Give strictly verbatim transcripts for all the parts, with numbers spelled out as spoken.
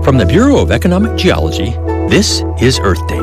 From the Bureau of Economic Geology, this is Earth Date.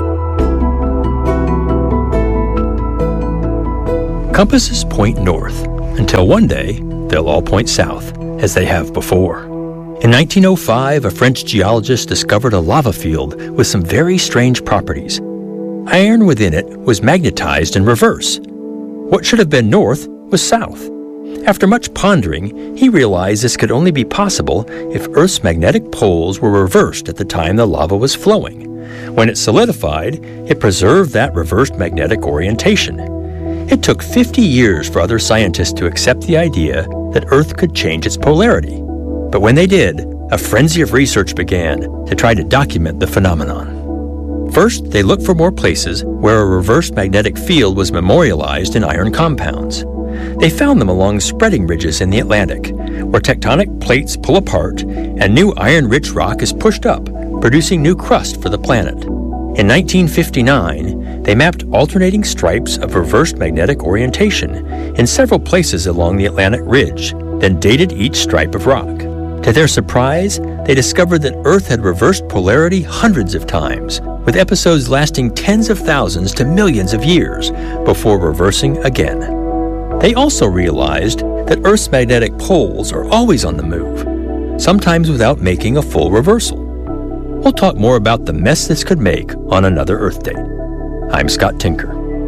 Compasses point north, until one day they'll all point south, as they have before. In nineteen oh five, a French geologist discovered a lava field with some very strange properties. Iron within it was magnetized in reverse. What should have been north was south. After much pondering, he realized this could only be possible if Earth's magnetic poles were reversed at the time the lava was flowing. When it solidified, it preserved that reversed magnetic orientation. It took fifty years for other scientists to accept the idea that Earth could change its polarity. But when they did, a frenzy of research began to try to document the phenomenon. First, they looked for more places where a reversed magnetic field was memorialized in iron compounds. They found them along spreading ridges in the Atlantic, where tectonic plates pull apart and new iron-rich rock is pushed up, producing new crust for the planet. In nineteen fifty-nine, they mapped alternating stripes of reversed magnetic orientation in several places along the Atlantic ridge, then dated each stripe of rock. To their surprise, they discovered that Earth had reversed polarity hundreds of times, with episodes lasting tens of thousands to millions of years before reversing again. They also realized that Earth's magnetic poles are always on the move, sometimes without making a full reversal. We'll talk more about the mess this could make on another Earth Date. I'm Scott Tinker.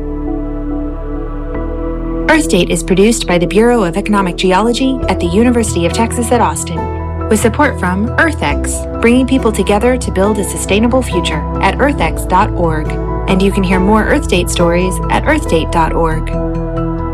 Earth Date is produced by the Bureau of Economic Geology at the University of Texas at Austin, with support from EarthX, bringing people together to build a sustainable future at earth x dot org. And you can hear more Earth Date stories at earth date dot org.